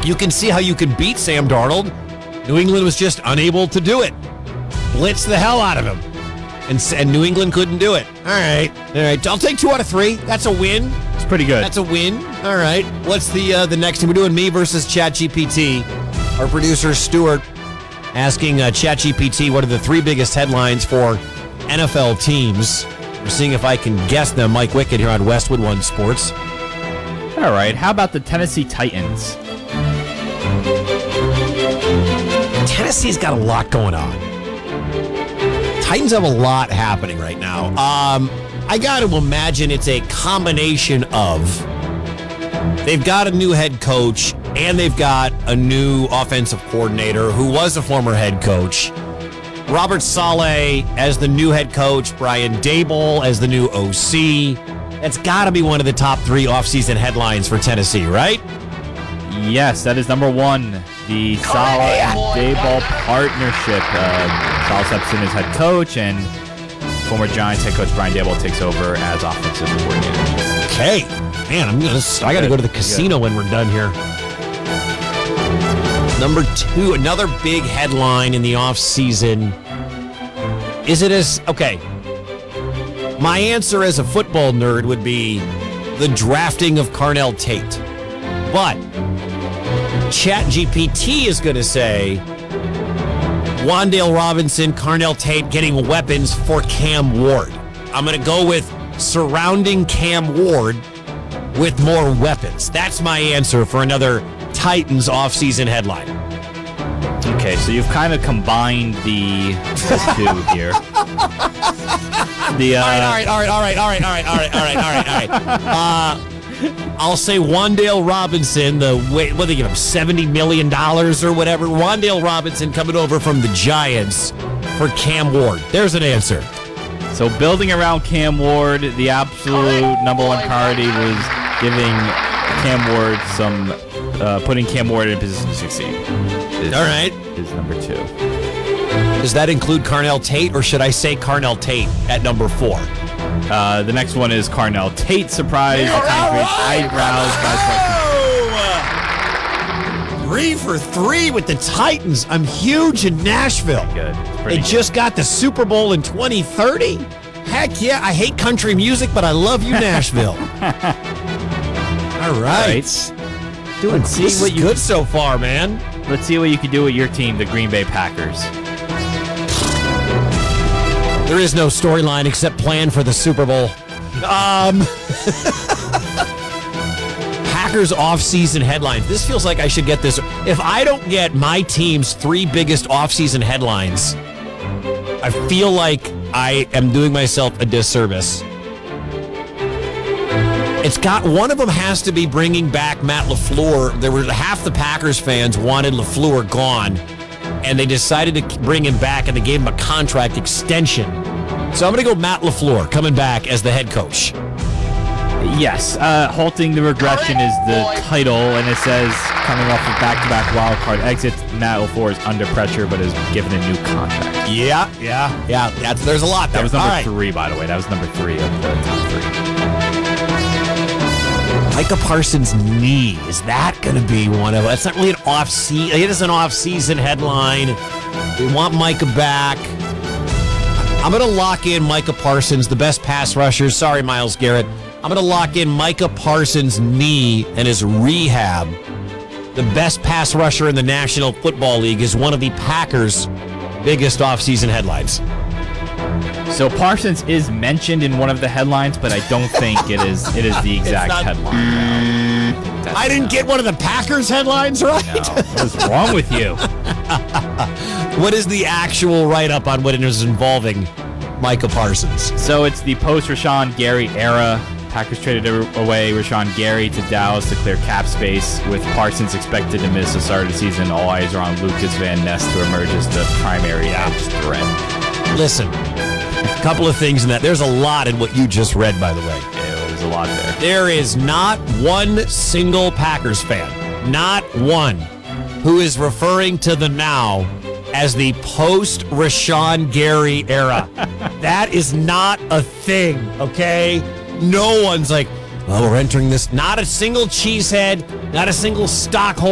You can see how you could beat Sam Darnold. New England was just unable to do it. Blitz the hell out of him. And New England couldn't do it. All right. I'll take 2 out of 3. That's a win. It's pretty good. That's a win. All right. What's the next thing? We're doing me versus ChatGPT. Our producer, Stuart, asking ChatGPT what are the 3 biggest headlines for NFL teams. We're seeing if I can guess them. Mike Wickett here on Westwood One Sports. All right. How about the Tennessee Titans? Tennessee's got a lot going on. Titans have a lot happening right now. I got to imagine it's a combination of they've got a new head coach and they've got a new offensive coordinator who was a former head coach. Robert Saleh as the new head coach, Brian Daboll as the new OC. That's got to be one of the top 3 offseason headlines for Tennessee, right? Yes, that is number 1. The Saleh and Daboll partnership. Saleh steps in as head coach, and former Giants head coach Brian Daboll takes over as offensive coordinator. Okay. Man, I got to go to the casino when we're done here. Number 2, another big headline in the offseason. Is it as... Okay. My answer as a football nerd would be the drafting of Carnell Tate. But ChatGPT is going to say Wan'Dale Robinson, Carnell Tate getting weapons for Cam Ward. I'm going to go with surrounding Cam Ward with more weapons. That's my answer for another Titans offseason headline. Okay, so you've kind of combined the 2 here. All right. I'll say Wan'Dale Robinson, what they give him, $70 million or whatever. Wan'Dale Robinson coming over from the Giants for Cam Ward. There's an answer. So building around Cam Ward, the absolute number 1 priority was giving Cam Ward putting Cam Ward in a position to succeed. All right. Is number 2. Does that include Carnell Tate, or should I say Carnell Tate at number 4? The next one is Carnell Tate. Surprise. Eyebrows. 3 for 3 with the Titans. I'm huge in Nashville. Good. They just got the Super Bowl in 2030. Heck yeah. I hate country music, but I love you, Nashville. All right. Let's see what you good so far, man. Let's see what you can do with your team, the Green Bay Packers. There is no storyline except plan for the Super Bowl. Packers offseason headlines. This feels like I should get this. If I don't get my team's 3 biggest offseason headlines, I feel like I am doing myself a disservice. One of them has to be bringing back Matt LaFleur. There were half the Packers fans wanted LaFleur gone, and they decided to bring him back, and they gave him a contract extension. So I'm going to go Matt LaFleur coming back as the head coach. Yes, halting the regression is the title, and it says coming off of back-to-back wildcard exits, Matt LaFleur is under pressure but is given a new contract. Yeah. There's a lot there. That was number 3, by the way. That was number 3 of the top 3. Micah Parsons' knee. Is that going to be one of them? It's not really an off-season. It is an off-season headline. We want Micah back. I'm going to lock in Micah Parsons, the best pass rusher. Sorry, Myles Garrett. I'm going to lock in Micah Parsons' knee and his rehab. The best pass rusher in the National Football League is one of the Packers' biggest offseason headlines. So Parsons is mentioned in one of the headlines, but I don't think it is the exact headline. No. I didn't get one of the Packers headlines right? No. What's wrong with you? What is the actual write-up on what it is involving Micah Parsons? So it's the post-Rashawn Gary era. Packers traded away Rashawn Gary to Dallas to clear cap space. With Parsons expected to miss the start of the season, all eyes are on Lucas Van Ness to emerge as the primary edge threat. Listen, a couple of things in that. There's a lot in what you just read, by the way. Yeah, there's a lot there. There is not one single Packers fan, not one, who is referring to the now as the post-Rashawn Gary era. That is not a thing, okay? No one's like, well, we're entering this. Not a single cheesehead, not a single stockholder.